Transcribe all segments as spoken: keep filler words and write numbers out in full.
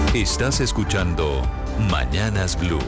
Estás escuchando Mañanas Blue.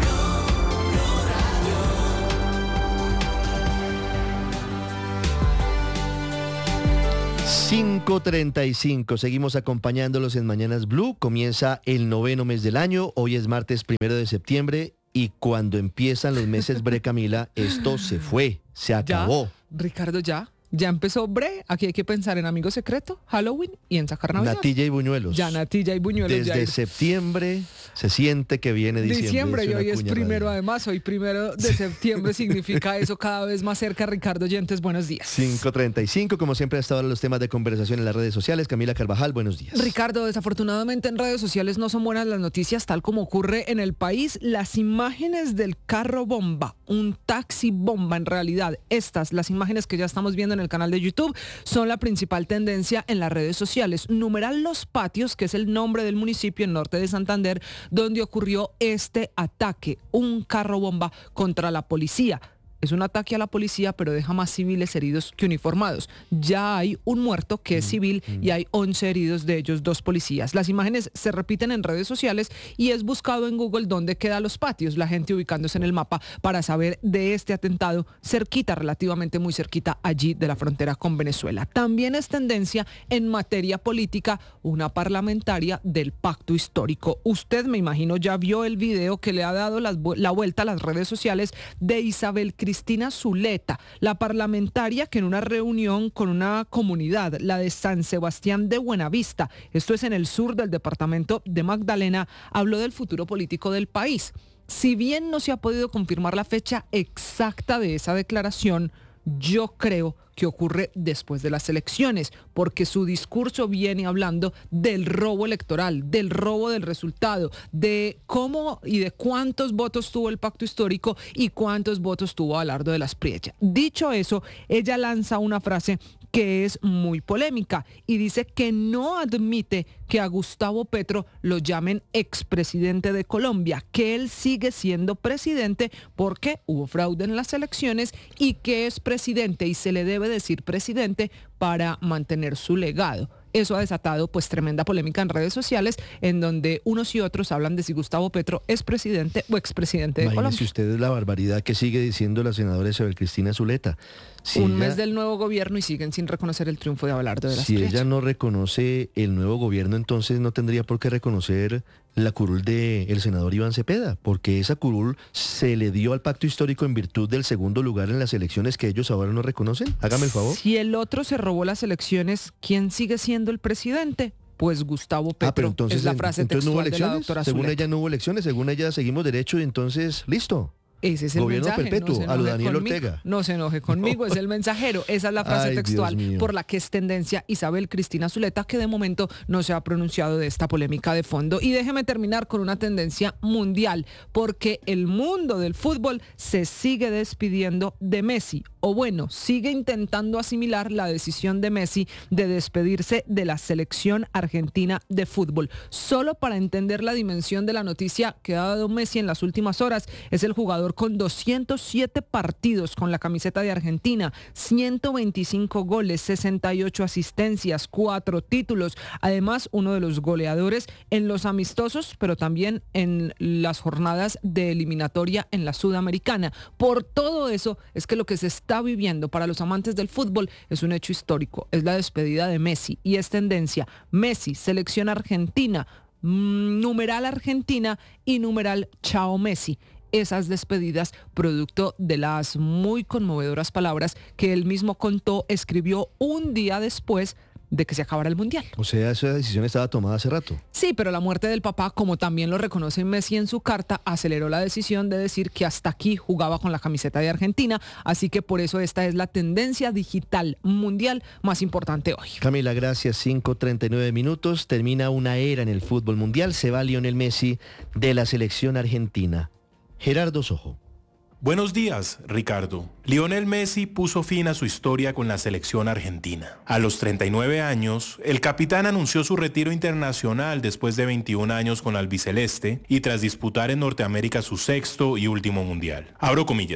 cinco treinta y cinco, seguimos acompañándolos en Mañanas Blue. Comienza el noveno mes del año, hoy es martes primero de septiembre y cuando empiezan los meses Bre, Camila, esto se fue, se acabó. ¿Ya? Ricardo, ya. Ya empezó Bre, aquí hay que pensar en Amigo Secreto, Halloween y en sacar Navidad. Natilla y buñuelos. Ya natilla y buñuelos. Desde ya septiembre se siente que viene diciembre. Diciembre es y hoy es cuña primero, radial. además, hoy primero de septiembre significa eso cada vez más cerca. Ricardo Oyentes, buenos días. cinco treinta y cinco, como siempre hasta ahora los temas de conversación en las redes sociales. Camila Carvajal, buenos días. Ricardo, desafortunadamente en redes sociales no son buenas las noticias, tal como ocurre en el país. Las imágenes del carro bomba, un taxi bomba en realidad, estas, las imágenes que ya estamos viendo en el canal de YouTube, son la principal tendencia en las redes sociales. Numeral Los Patios, que es el nombre del municipio en norte de Santander, donde ocurrió este ataque, un carro bomba contra la policía. Es un ataque a la policía, pero deja más civiles heridos que uniformados. Ya hay un muerto que es civil y hay once heridos, de ellos dos policías. Las imágenes se repiten en redes sociales y es buscado en Google dónde quedan Los Patios, la gente ubicándose en el mapa para saber de este atentado cerquita, relativamente muy cerquita allí de la frontera con Venezuela. También es tendencia en materia política una parlamentaria del pacto histórico. Usted, me imagino, ya vio el video que le ha dado las, la vuelta a las redes sociales de Isabel Cristina Zuleta, la parlamentaria que en una reunión con una comunidad, la de San Sebastián de Buenavista, esto es en el sur del departamento de Magdalena, habló del futuro político del país. Si bien no se ha podido confirmar la fecha exacta de esa declaración, yo creo que ocurre después de las elecciones, porque su discurso viene hablando del robo electoral, del robo del resultado, de cómo y de cuántos votos tuvo el pacto histórico y cuántos votos tuvo Abelardo de las Priella. Dicho eso, ella lanza una frase que es muy polémica y dice que no admite que a Gustavo Petro lo llamen expresidente de Colombia, que él sigue siendo presidente porque hubo fraude en las elecciones y que es presidente y se le debe decir presidente para mantener su legado. Eso ha desatado pues tremenda polémica en redes sociales, en donde unos y otros hablan de si Gustavo Petro es presidente o expresidente de Imagínese Colombia. ustedes la barbaridad que sigue diciendo la senadora Isabel Cristina Zuleta. Si Un ella, mes del nuevo gobierno y siguen sin reconocer el triunfo de Abelardo de las Si Priella. ella no reconoce el nuevo gobierno, entonces no tendría por qué reconocer la curul del senador Iván Cepeda, porque esa curul se le dio al pacto histórico en virtud del segundo lugar en las elecciones que ellos ahora no reconocen. Hágame el favor. Si el otro se robó las elecciones, ¿quién sigue siendo el presidente? Pues Gustavo Petro. Ah, pero entonces, es la frase entonces no hubo textual de la elecciones. doctora Según Zuleta. ella no hubo elecciones, según ella seguimos derecho y entonces listo. Ese es el Gobierno mensaje. perpetuo, no se a lo enoje Daniel conmigo, Ortega. No se enoje conmigo, es el mensajero. Esa es la frase Ay, Dios textual mío. por la que es tendencia Isabel Cristina Zuleta, que de momento no se ha pronunciado de esta polémica de fondo. Y déjeme terminar con una tendencia mundial, porque el mundo del fútbol se sigue despidiendo de Messi, o bueno, sigue intentando asimilar la decisión de Messi de despedirse de la selección argentina de fútbol. Solo para entender la dimensión de la noticia que ha dado Messi en las últimas horas, es el jugador con doscientos siete partidos con la camiseta de Argentina, ciento veinticinco goles, sesenta y ocho asistencias, cuatro títulos, además uno de los goleadores en los amistosos, pero también en las jornadas de eliminatoria en la Sudamericana. Por todo eso es que lo que se está viviendo para los amantes del fútbol es un hecho histórico, es la despedida de Messi y es tendencia. Messi, selección argentina, mmm, numeral Argentina y numeral Chao Messi. Esas despedidas producto de las muy conmovedoras palabras que él mismo contó, escribió un día después de que se acabara el Mundial. O sea, esa decisión estaba tomada hace rato. Sí, pero la muerte del papá, como también lo reconoce Messi en su carta, aceleró la decisión de decir que hasta aquí jugaba con la camiseta de Argentina, así que por eso esta es la tendencia digital mundial más importante hoy. Camila, gracias. cinco treinta y nueve minutos. Termina una era en el fútbol mundial. Se va Lionel Messi de la selección argentina. Gerardo Sojo. Buenos días, Ricardo. Lionel Messi puso fin a su historia con la selección argentina. A los treinta y nueve años, el capitán anunció su retiro internacional después de veintiún años con la albiceleste y tras disputar en Norteamérica su sexto y último mundial. Abro comillas.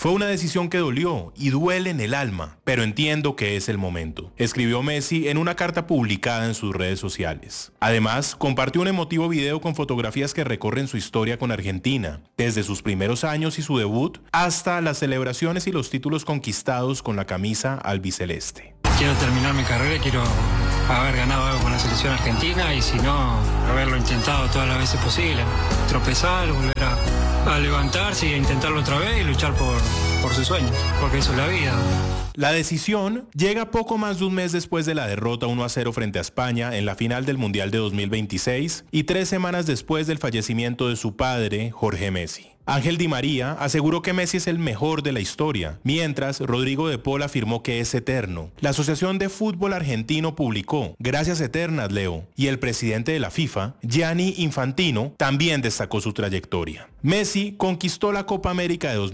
Fue una decisión que dolió y duele en el alma, pero entiendo que es el momento, escribió Messi en una carta publicada en sus redes sociales. Además, compartió un emotivo video con fotografías que recorren su historia con Argentina, desde sus primeros años y su debut, hasta las celebraciones y los títulos conquistados con la camisa albiceleste. Quiero terminar mi carrera, quiero haber ganado algo con la selección argentina y si no, haberlo intentado todas las veces posible. Tropezar, volver a, a levantarse y a intentarlo otra vez y luchar por, por sus sueños, porque eso es la vida. La decisión llega poco más de un mes después de la derrota uno a cero frente a España en la final del Mundial de dos mil veintiséis y tres semanas después del fallecimiento de su padre, Jorge Messi. Ángel Di María aseguró que Messi es el mejor de la historia, mientras Rodrigo de Paul afirmó que es eterno. La Asociación de Fútbol Argentino publicó "Gracias eternas, Leo", y el presidente de la FIFA, Gianni Infantino, también destacó su trayectoria. Messi conquistó la Copa América de dos mil